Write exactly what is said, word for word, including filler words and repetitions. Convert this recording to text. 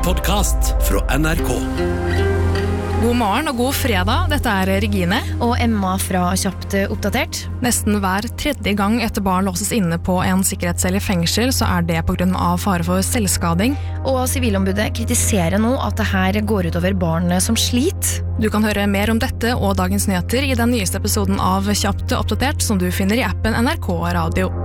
podcast fra N R K. God morgen og god fredag, dette er Regine. Og Emma fra Kjapt oppdatert. Nesten hver tredje gang etter barn låses inne på en sikkerhetscelle i fengsel, så er det på grunn av fare for selvskading. Og Sivilombudet kritiserer nå at det her går ut over barn som sliter. Du kan høre mer om dette og dagens nyheter i den nyeste episoden av Kjapt oppdatert, som du finner i appen N R K Radio.